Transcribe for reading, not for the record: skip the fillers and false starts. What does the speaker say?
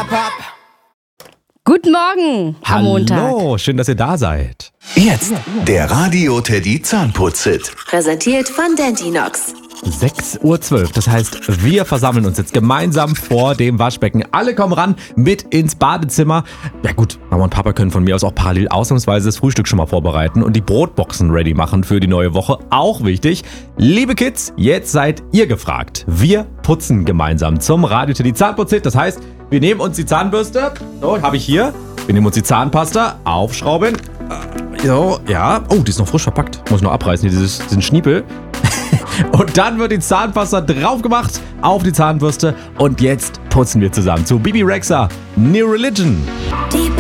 Guten Morgen am Montag. Hallo, schön, dass ihr da seid. Jetzt der Radio Teddy Zahnputz-Hit. Präsentiert von Dentinox. 6:12 Uhr, das heißt, wir versammeln uns jetzt gemeinsam vor dem Waschbecken. Alle kommen ran, mit ins Badezimmer. Ja gut, Mama und Papa können von mir aus auch parallel ausnahmsweise das Frühstück schon mal vorbereiten und die Brotboxen ready machen für die neue Woche. Auch wichtig. Liebe Kids, jetzt seid ihr gefragt. Wir putzen gemeinsam zum Radio Teddy Zahnputz-Hit. Das heißt, wir nehmen uns die Zahnbürste. So, habe ich hier. Wir nehmen uns die Zahnpasta, aufschrauben. So, ja. Oh, die ist noch frisch verpackt. Muss ich noch abreißen, hier diesen Schniepel. Und dann wird die Zahnpasta drauf gemacht auf die Zahnbürste. Und jetzt putzen wir zusammen zu Bibi Rexha, New Religion.